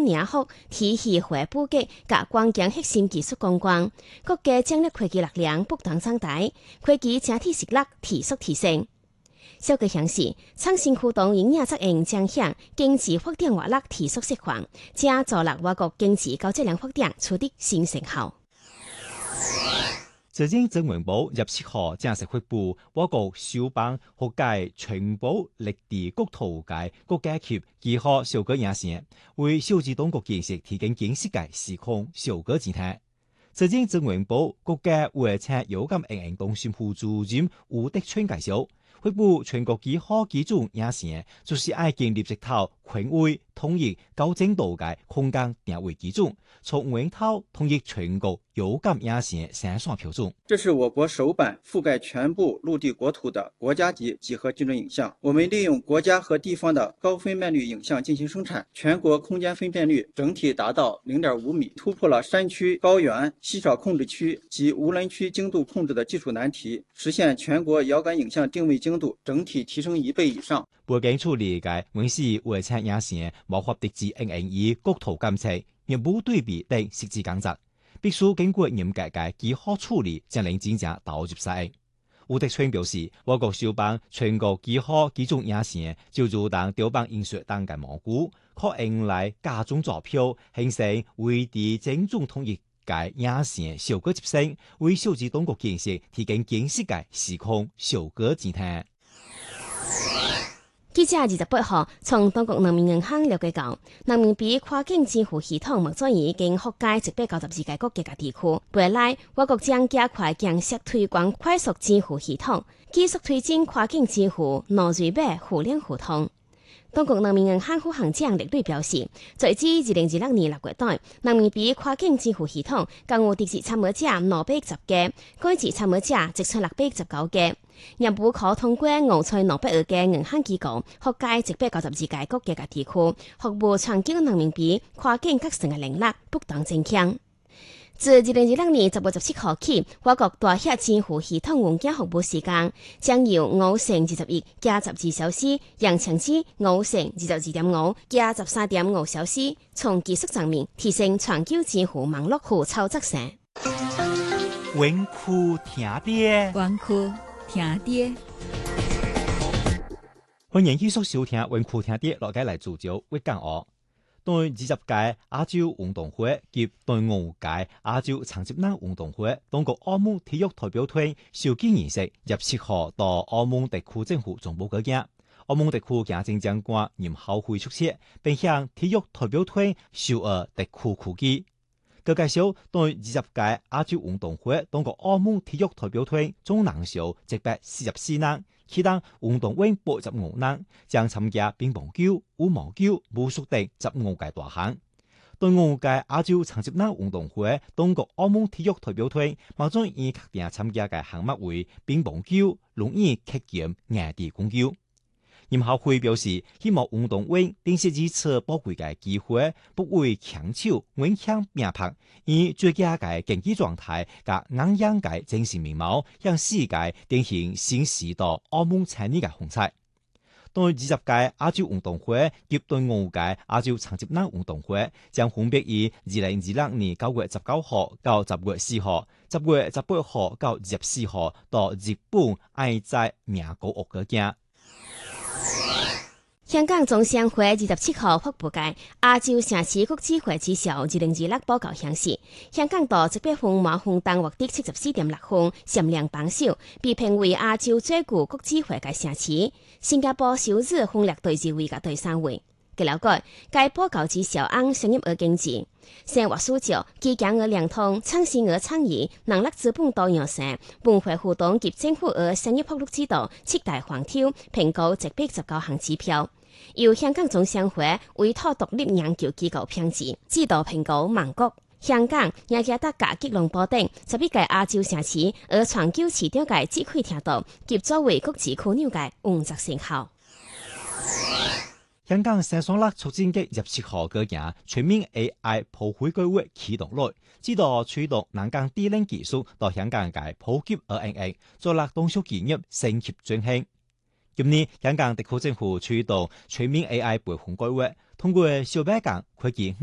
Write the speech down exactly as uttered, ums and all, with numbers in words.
年學體系會布局甲關鍵核心技術攻關，各家戰略科技力量不斷增大，科技整體實力提速提升。小個顯示，創新驅動營業責任彰顯經濟發展活力提速釋放，正助力我國經濟高質量發展取得新成效。 最近政文部廿七號正式發布我國小班學界全部歷地國土界國家級結合小個影線，為小至當國建設提供建設界時空小個姿態。最近政文部國家衛生有感應運動中心副主任吳德春介紹，發布全國結合幾種影線，就是愛建立一套權威統一高精度嘅空間定位基準，從源頭統一全國有感影線生產標準。 這是我國首版覆蓋全部陸地國土的國家級幾何基準影像。我們利用國家和地方的高分辨率影像進行生產，全國空間分辨率整體達到零點五米，突破了山區、高原、稀少控制區及無人區精度控制的技術難題，實現全國遙感影像定位精度整體提升一倍以上。 背景處理嘅原始衛星影線無法直接應用於國土監測、業務對比等實際工作，必須經過嚴格嘅結合處理，才能真正導入使用。吳德春表示，我國小班全國結合幾種影線，就如當調辦演說等嘅蘑菇，可用來加重坐標，形成為地精準統一嘅影線小個集成，為小至當國建設提供建設嘅時空小個姿態。 記者二十八號從中國人民銀行了解到，人民幣跨境支付系統目前已經覆蓋一百九十二個國家地區。未來，我國將加快建設推廣快速支付系統，繼續推進跨境支付內瑞貝互聯互通。中國人民銀行副行長李瑞表示，截至二零二六年六月底，人民幣跨境支付系統共有直接參與者兩百一十個，間接參與者一千六百一十九個。業務可通過五千兩百二個銀行機構，覆蓋一百九十二個國家地區，服務長久人民幣跨境革新嘅能力不斷增強。自二零二六年十月十七號起，我國大額支付系統運行服務時間將由五乘二十一加十二小時，延長至五乘二十二點五加十三點五小時，從技術上面提升長久支付網絡可操作性。 穩酷聽爹， 穩酷聽爹， 歡迎繼續收聽穩酷聽爹，落街嚟聚焦會講哦。對二十屆亞洲運動會及對五屆亞洲長接南運動會，中國澳門體育代表團授旗儀式廿七號到澳門特區政府總部舉行。澳門特區行政長官嚴孝輝出席，並向體育代表團授予特區區旗。佢介紹對二十屆亞洲運動會，中國澳門體育代表團總人數一百四十四人。其中運動員八十五人，將參加乒乓球、羽毛球、武術等十五屆大項。對五屆亞洲長接南運動會，中國澳門體育代表團目前已確定參加嘅項目為乒乓球、輪椅擊劍、硬地滾球。嚴孝輝表示，希望運動員珍惜呢次寶貴嘅機會，不畏強求，頑強拼搏，以最佳嘅競技狀態及硬硬嘅精神面貌，向世界展現新時代澳門產業嘅風采。對二十屆亞洲運動會及對五屆亞洲長接南運動會，將分別於二零二六年九月十九號到十月四號、十月十八號到二十四號到日本愛知名古屋舉行。 香港總商會二十七號發布嘅亞洲城市國際化指數二零二六報告顯示，香港島一百分滿分當獲得七十四點六分，蟬量榜首，被評為亞洲最具國際化嘅城市。新加坡首次分列第二位嘅第三位。據了解，該報告指數按商業額經濟、生活需求、基建額量通、創新額倡議、能力資本多樣性、文化活動及政府額商業福利制度七大環條評估一百十九項指標，由香港總商會委託獨立研究機構評級，制度評估萬國、香港、雅加達加吉隆坡等十一個亞洲城市而長久市場嘅機會程度及作為國際樞紐嘅運作成效。 香港生產力促進局廿七號舉行全面 A I 普惠計劃啟動率，指導推動人工智能技術到香港嘅普及而應用，助力中小企業升級轉型。今年香港特區政府推動全面 A I 培訓計劃，通過小白講科技